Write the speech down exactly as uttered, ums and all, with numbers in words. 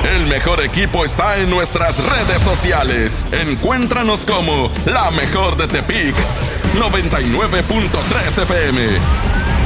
El mejor equipo está en nuestras redes sociales. Encuéntranos como La Mejor de Tepic noventa y nueve punto tres F M.